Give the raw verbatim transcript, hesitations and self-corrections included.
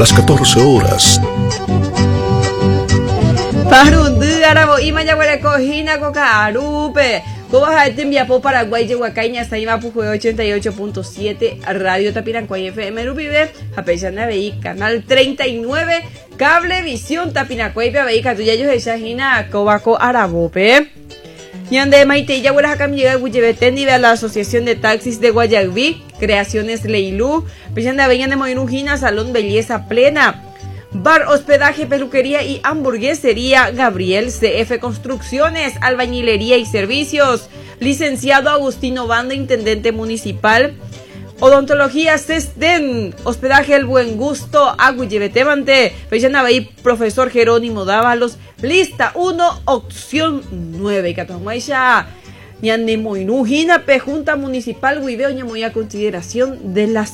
las catorce horas. Parundu arabo ima yaguare cojina coca arupe. Coba este enviapo Paraguay Yehuacaña Saima Pujue ochenta y ocho punto siete Radio Tapirancuay F M Rupibe Apechana Veí Canal treinta y nueve Cablevisión Tapinacuay Veí Tuyayos de Shahina Cobaco Arabope. Ñande Maite Yaguara Hakam llega Guyebeten y a la Asociación de Taxis de Guayagbí Creaciones Leilú Pechana Veían de Moinujina Salón Belleza Plena Bar, hospedaje, peluquería y hamburguesería Gabriel C F Construcciones, albañilería y servicios. Licenciado Agustino Banda, intendente municipal. Odontología Cestén, hospedaje El Buen Gusto, Agüiyebetemante. Pechanabay, profesor Jerónimo Dávalos. Lista uno, opción nueve. Catahuaycha, Ñanemoinujina, Junta Municipal, Huiveo, Ñamoya, consideración de las